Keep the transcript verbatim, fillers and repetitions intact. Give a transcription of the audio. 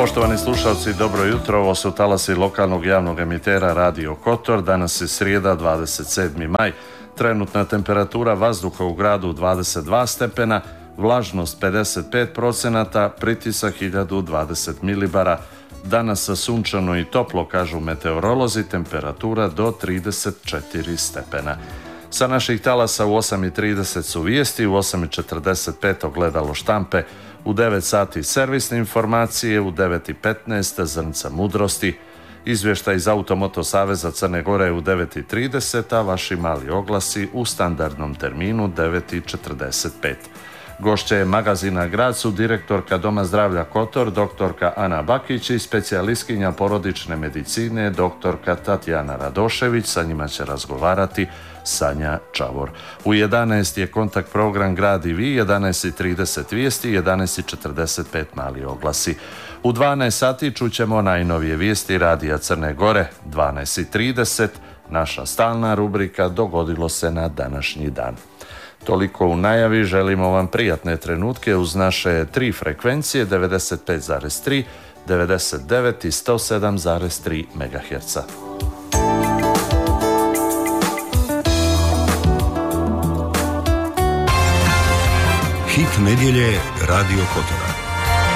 Poštovani slušalci, dobro jutro, ovo su talasi lokalnog javnog emitera Radio Kotor. Danas je srijeda, dvadeset sedmi maj. Trenutna temperatura vazduha u gradu dvadeset dva stepena, vlažnost pedeset pet procenata, pritisak hiljadu dvadeset milibara. Danas sunčano i toplo, kažu meteorolozi, temperatura do trideset četiri stepena. Sa naših talasa u osam i trideset su vijesti, u osam i četrdeset pet ogledalo štampe, u devet sati servisne informacije, u devet i petnaest zrnca mudrosti, izvještaj iz Automoto Saveza Crne Gore u devet i trideset, a vaši mali oglasi u standardnom terminu devet i četrdeset pet. Gošće je magazina Grad su direktorka Doma zdravlja Kotor, doktorka Ana Bakić i specijalistkinja porodične medicine, doktorka Tatjana Radošević. Sa njima će razgovarati Sanja Čavor. U jedanaest je kontakt program Grad i vi, jedanaest i trideset vijesti, jedanaest i četrdeset pet mali oglasi. U dvanaest sati čućemo najnovije vijesti Radija Crne Gore, dvanaest i trideset, naša stalna rubrika Dogodilo se na današnji dan. Toliko u najavi, želimo vam prijatne trenutke uz naše tri frekvencije, devedeset pet zarez tri, devedeset devet i sto sedam zarez tri megaherca. Hit nedjelje Radio Kotora.